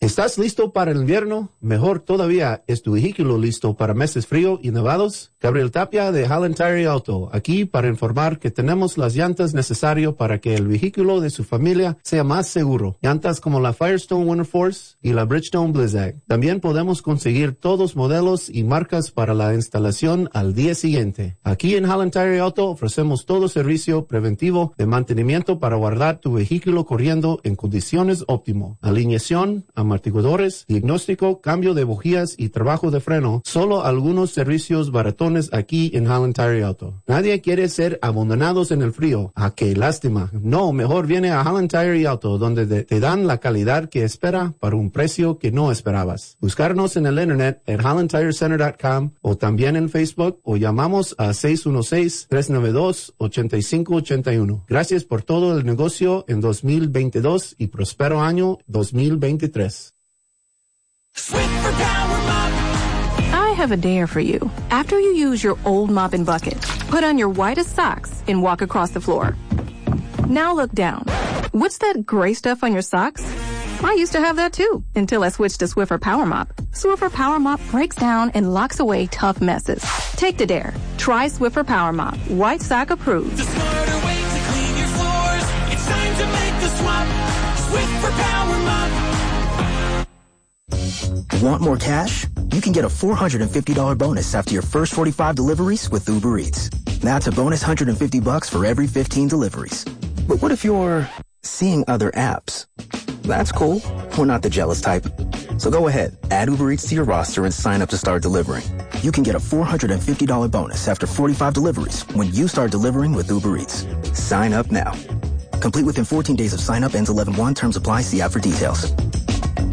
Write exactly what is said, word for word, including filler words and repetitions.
¿Estás listo para el invierno? Mejor todavía, ¿es tu vehículo listo para meses frío y nevados? Gabriel Tapia de Hallen Tire Auto, aquí para informar que tenemos las llantas necesarias para que el vehículo de su familia sea más seguro. Llantas como la Firestone Winter Force y la Bridgestone Blizzak. También podemos conseguir todos modelos y marcas para la instalación al día siguiente. Aquí en Hallen Tire Auto ofrecemos todo servicio preventivo de mantenimiento para guardar tu vehículo corriendo en condiciones óptimas. Alineación, amortiguadores, diagnóstico, cambio de bujías y trabajo de freno. Solo algunos servicios baratones aquí en Hallen Tire Auto. Nadie quiere ser abandonados en el frío. ¡Ah, qué lástima! No, mejor viene a Hallen Tire Auto, donde te, te dan la calidad que espera para un precio que no esperabas. Buscarnos en el internet en hallen tire center dot com o también en Facebook o llamamos a seis uno seis, tres nueve dos, ocho cinco ocho uno. Gracias por todo el negocio en dos mil veintidós y próspero año dos mil veintitrés. I have a dare for you. After you use your old mop and bucket, put on your whitest socks and walk across the floor. Now look down. What's that gray stuff on your socks? I used to have that too, until I switched to Swiffer Power Mop. Swiffer Power Mop breaks down and locks away tough messes. Take the dare. Try Swiffer Power Mop. White sock approved. The smarter way to clean your floors. It's time to make the swap. Swiffer Power Mop. Want more cash? You can get a four hundred fifty dollars bonus after your first forty-five deliveries with Uber Eats. That's a bonus one hundred fifty bucks for every fifteen deliveries. But what if you're seeing other apps? That's cool. We're not the jealous type. So go ahead, add Uber Eats to your roster and sign up to start delivering. You can get a four hundred fifty dollars bonus after forty-five deliveries when you start delivering with Uber Eats. Sign up now. Complete within fourteen days of sign up, ends eleven one. Terms apply. See app for details.